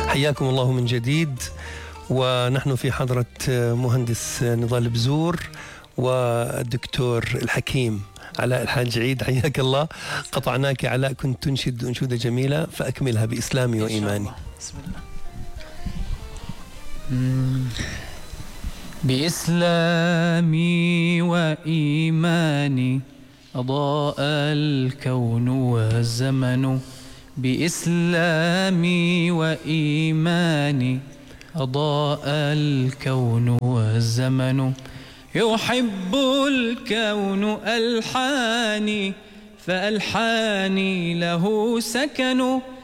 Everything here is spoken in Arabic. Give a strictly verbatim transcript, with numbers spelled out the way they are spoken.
حياكم الله من جديد، ونحن في حضرة مهندس نضال بزور والدكتور الحكيم علاء الحاج عيد. حياك الله. قطعناك علاء، كنت تنشد أنشودة جميلة فأكملها بإسلامي وإيماني. بسم الله. بإسلامي وإيماني أضاء الكون والزمن، بإسلامي وإيماني أضاء الكون والزمن، يحب الكون ألحاني فألحاني له سكن،